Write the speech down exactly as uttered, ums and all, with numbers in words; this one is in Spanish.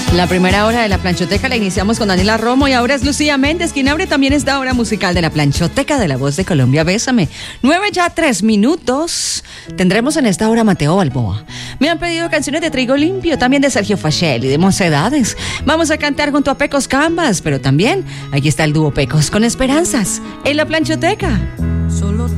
La primera hora de la Planchoteca la iniciamos con Daniela Romo y ahora es Lucía Méndez, quien abre también esta hora musical de la Planchoteca de La Voz de Colombia. Bésame. Nueve ya tres minutos. Tendremos en esta hora a Mateo Balboa. Me han pedido canciones de Trigo Limpio, también de Sergio Fachel y de Mocedades. Vamos a cantar junto a Pecos Cambas, pero también aquí está el dúo Pecos con Esperanzas en la Planchoteca.